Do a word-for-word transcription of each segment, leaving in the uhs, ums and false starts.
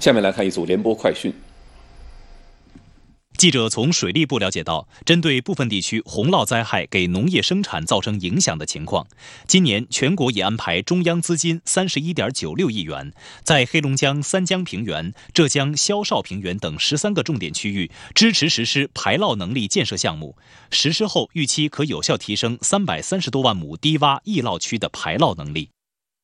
下面来看一组联播快讯。 记者从水利部了解到，针对部分地区洪涝灾害给农业生产造成影响的情况，今年全国也安排中央资金三十一点九六亿元，在黑龙江三江平原、浙江萧绍平原等十三个重点区域支持实施排涝能力建设项目。实施后，预期可有效提升三百三十多万亩低洼易涝区的排涝能力。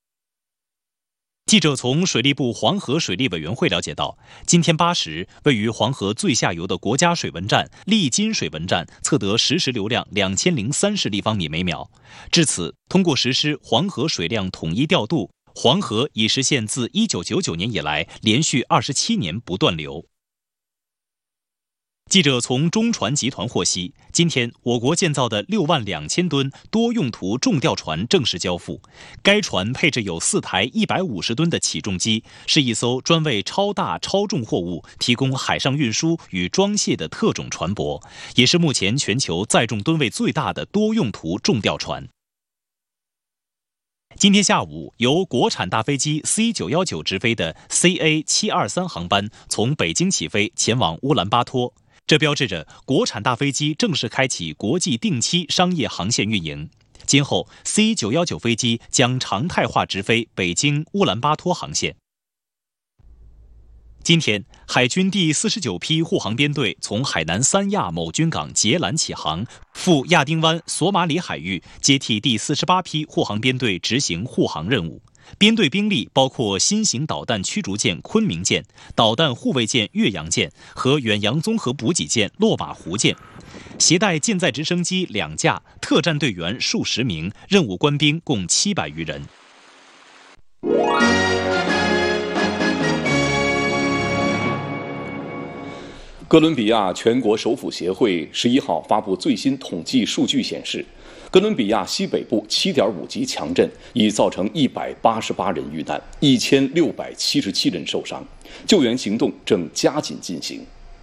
记者从水利部黄河水利委员会了解到，今天八时，位于黄河最下游的国家水文站利津水文站测得实时流量两千零三十立方米每秒。至此，通过实施黄河水量统一调度，黄河已实现自一九九九年以来连续二十七年不断流。记者从中船集团获悉，今天我国建造的六万两千吨多用途重吊船正式交付。该船配置有四台一百五十吨的起重机，是一艘专为超大超重货物提供海上运输与装卸的特种船舶，也是目前全球载重吨位最大的多用途重吊船。今天下午，由国产大飞机 C 九一九直飞的 C A 七二三航班从北京起飞，前往乌兰巴托。这标志着国产大飞机正式开启国际定期商业航线运营。今后 C 九一九飞机将常态化直飞北京乌兰巴托航线。今天，海军第四十九批护航编队从海南三亚某军港捷兰起航，赴亚丁湾索马里海域接替第四十八批护航编队执行护航任务。编队兵力包括新型导弹驱逐舰昆明舰、导弹护卫舰岳阳舰和远洋综合补给舰落马湖舰，携带舰载直升机两架，特战队员数十名，任务官兵共七百余人。 哥伦比亚全国首府协会十一号发布最新统计数据显示，哥伦比亚西北部 七点五 级强震已造成一百八十八人遇难，一千六百七十七人受伤，救援行动正加紧进行。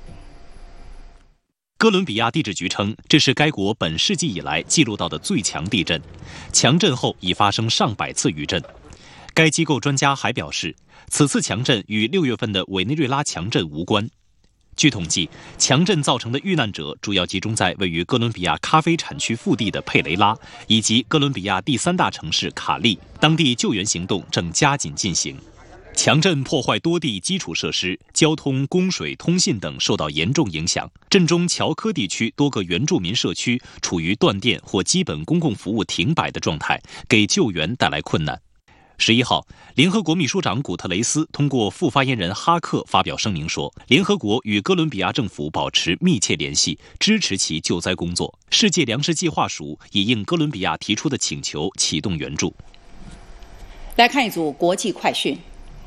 哥伦比亚地质局称，这是该国本世纪以来记录到的最强地震，强震后已发生上百次余震。该机构专家还表示，此次强震与六月份的委内瑞拉强震无关。据统计，强震造成的遇难者主要集中在位于哥伦比亚咖啡产区腹地的佩雷拉，以及哥伦比亚第三大城市卡利，当地救援行动正加紧进行。强震破坏多地基础设施，交通、供水、通信等受到严重影响。震中乔科地区多个原住民社区处于断电或基本公共服务停摆的状态，给救援带来困难。十一号，联合国秘书长古特雷斯通过副发言人哈克发表声明说，联合国与哥伦比亚政府保持密切联系，支持其救灾工作。世界粮食计划署已应哥伦比亚提出的请求启动援助。 来看一组国际快讯。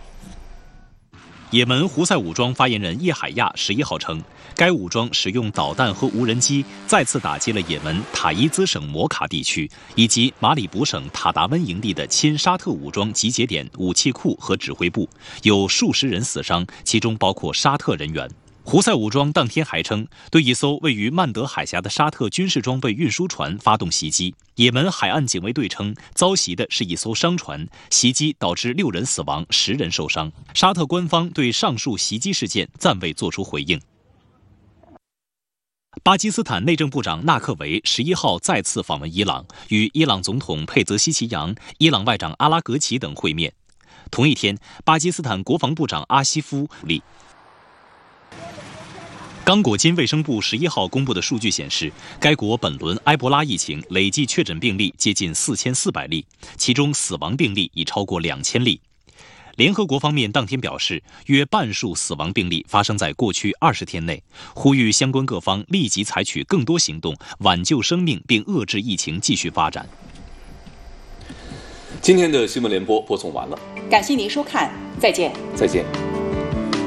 也门胡塞武装发言人叶海亚十一号称，该武装使用导弹和无人机再次打击了也门塔伊兹省摩卡地区以及马里卜省塔达温营地的亲沙特武装集结点、武器库和指挥部，有数十人死伤，其中包括沙特人员。胡塞武装当天还称，对一艘位于曼德海峡的沙特军事装备运输船发动袭击。也门海岸警卫队称，遭袭的是一艘商船，袭击导致六人死亡，十人受伤。沙特官方对上述袭击事件暂未作出回应。巴基斯坦内政部长纳克维十一号再次访问伊朗，与伊朗总统佩泽希奇扬、伊朗外长阿拉格齐等会面。同一天，巴基斯坦国防部长阿西夫里。刚果金卫生部十一号公布的数据显示，该国本轮埃博拉疫情累计确诊病例接近四千四百例，其中死亡病例已超过两千例。联合国方面当天表示，约半数死亡病例发生在过去二十天内，呼吁相关各方立即采取更多行动，挽救生命并遏制疫情继续发展。 今天的新闻联播播送完了， 感谢您收看，再见。 再见。